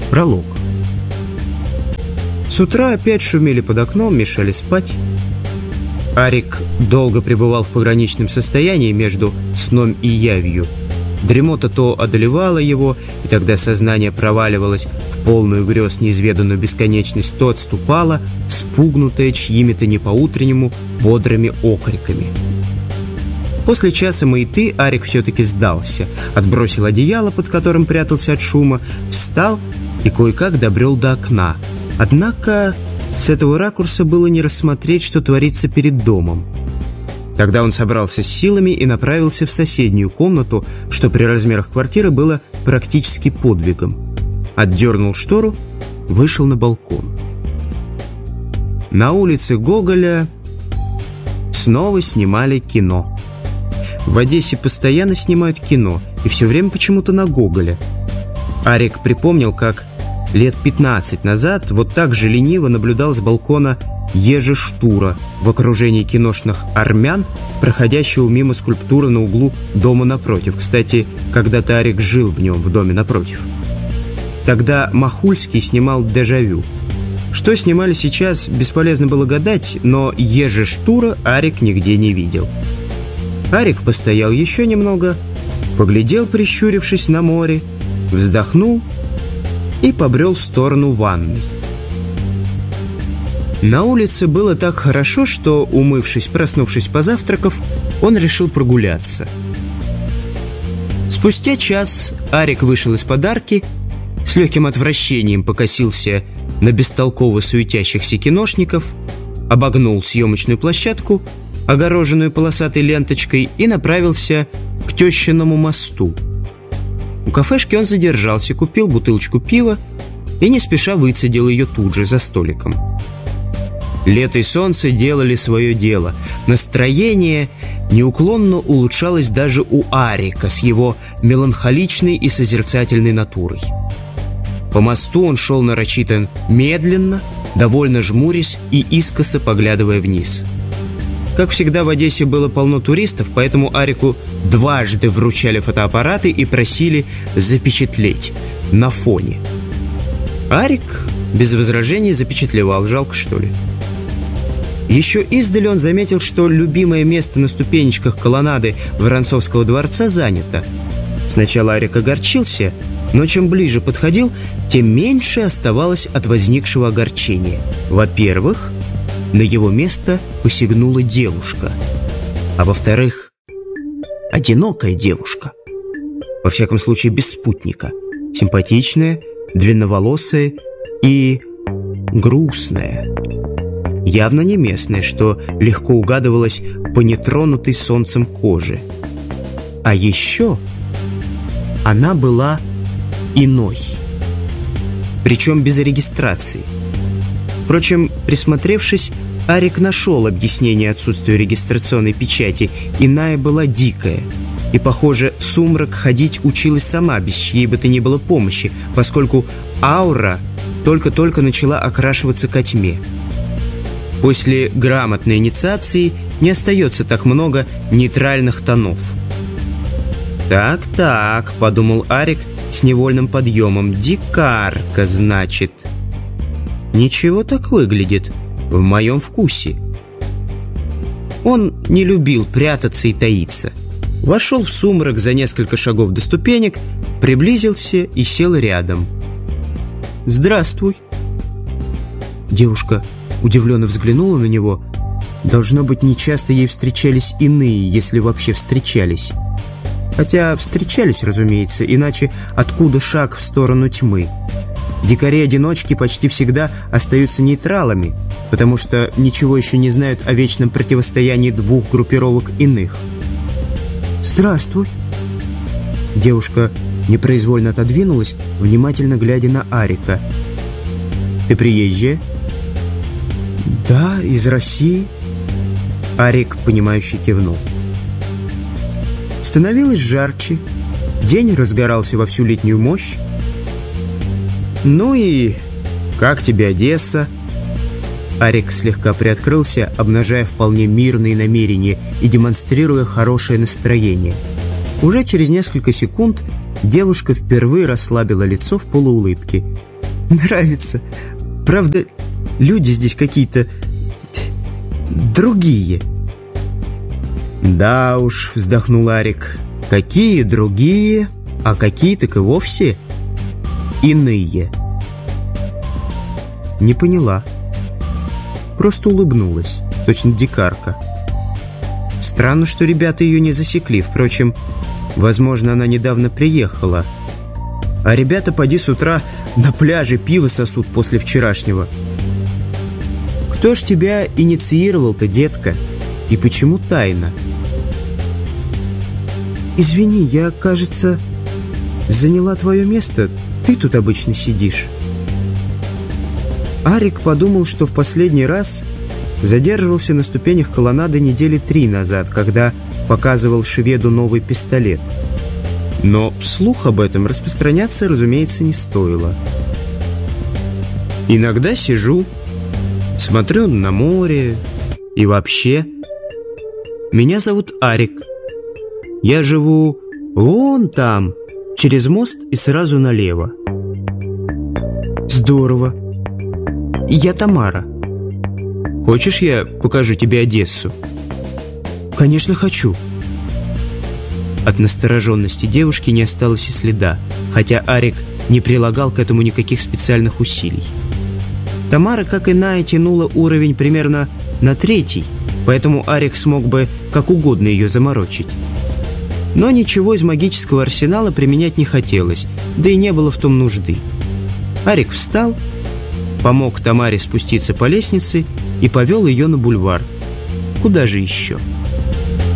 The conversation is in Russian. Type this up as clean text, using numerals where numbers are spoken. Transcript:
Пролог. С утра опять шумели под окном, мешали спать. Арик долго пребывал в пограничном состоянии между сном и явью. Дремота то одолевала его, и тогда сознание проваливалось в полную грез неизведанную бесконечность, то отступало, спугнутое чьими-то не по-утреннему бодрыми окриками. После часа маяты Арик все-таки сдался, отбросил одеяло, под которым прятался от шума, встал и кое-как добрел до окна. Однако с этого ракурса было не рассмотреть, что творится перед домом. Тогда он собрался с силами и направился в соседнюю комнату, что при размерах квартиры было практически подвигом. Отдернул штору, вышел на балкон. На улице Гоголя снова снимали кино. В Одессе постоянно снимают кино, и все время почему-то на Гоголя. Арик припомнил, как лет 15 назад вот так же лениво наблюдал с балкона Ежи Штура в окружении киношных армян, проходящего мимо скульптуры на углу дома напротив. Кстати, когда-то Арик жил в нем, в доме напротив. Тогда Махульский снимал «Дежавю». Что снимали сейчас, бесполезно было гадать, но Ежи Штура Арик нигде не видел. Арик постоял еще немного, поглядел, прищурившись на море, вздохнул и побрел в сторону ванной. На улице было так хорошо, что, умывшись, проснувшись, позавтракав, он решил прогуляться. Спустя час Арик вышел из подарки, с легким отвращением покосился на бестолково суетящихся киношников, обогнул съемочную площадку, огороженную полосатой ленточкой, и направился к Тещиному мосту. У кафешки он задержался, купил бутылочку пива и не спеша выцедил ее тут же за столиком. Лето и солнце делали свое дело. Настроение неуклонно улучшалось даже у Арика с его меланхоличной и созерцательной натурой. По мосту он шел нарочито медленно, довольно жмурясь и искоса поглядывая вниз. Как всегда, в Одессе было полно туристов, поэтому Арику дважды вручали фотоаппараты и просили запечатлеть на фоне. Арик без возражений запечатлевал, жалко что ли. Еще издали он заметил, что любимое место на ступенечках колоннады Воронцовского дворца занято. Сначала Арик огорчился, но чем ближе подходил, тем меньше оставалось от возникшего огорчения. Во-первых, на его место посягнула девушка. А во-вторых, одинокая девушка. Во всяком случае, без спутника. Симпатичная, длинноволосая и грустная. Явно не местная, что легко угадывалось по нетронутой солнцем коже. А еще она была иной. Причем без регистрации. Впрочем, присмотревшись, Арик нашел объяснение отсутствию регистрационной печати. Иная была дикая. И, похоже, в сумрак ходить училась сама, без чьей бы то ни было помощи, поскольку аура только-только начала окрашиваться ко тьме. После грамотной инициации не остается так много нейтральных тонов. «Так», — подумал Арик с невольным подъемом, — «дикарка, значит». Ничего так выглядит, в моем вкусе. Он не любил прятаться и таиться. Вошел в сумрак за несколько шагов до ступенек, приблизился и сел рядом. «Здравствуй». Девушка удивленно взглянула на него. Должно быть, нечасто ей встречались иные, если вообще встречались. Хотя встречались, разумеется, иначе откуда шаг в сторону тьмы? Дикари-одиночки почти всегда остаются нейтралами, потому что ничего еще не знают о вечном противостоянии двух группировок иных. «Здравствуй». Девушка непроизвольно отодвинулась, внимательно глядя на Арика. «Ты приезжая?» «Да, из России». Арик, понимающе кивнул. Становилось жарче, день разгорался во всю летнюю мощь. «Ну и как тебе Одесса?» Арик слегка приоткрылся, обнажая вполне мирные намерения и демонстрируя хорошее настроение. Уже через несколько секунд девушка впервые расслабила лицо в полуулыбке. Нравится. Правда, люди здесь какие-то другие. Да уж, вздохнул Арик. Какие другие, а какие так и вовсе иные. Не поняла. Просто улыбнулась, точно дикарка. Странно, что ребята ее не засекли. Впрочем, возможно, она недавно приехала. А ребята, поди, с утра на пляже пиво сосут после вчерашнего. Кто ж тебя инициировал-то, детка? И почему тайно? Извини, я, кажется, заняла твое место. Ты тут обычно сидишь. Арик подумал, что в последний раз задерживался на ступенях колоннады недели 3 назад, когда показывал шведу новый пистолет. Но вслух об этом распространяться, разумеется, не стоило. Иногда сижу, смотрю на море и вообще. Меня зовут Арик. Я живу вон там, через мост и сразу налево. Здорово. Я Тамара. Хочешь, я покажу тебе Одессу? Конечно, хочу. От настороженности девушки не осталось и следа, хотя Арик не прилагал к этому никаких специальных усилий. Тамара, как и Ная, тянула уровень примерно на 3, поэтому Арик смог бы как угодно ее заморочить. Но ничего из магического арсенала применять не хотелось, да и не было в том нужды. Арик встал, помог Тамаре спуститься по лестнице и повел ее на бульвар. Куда же еще?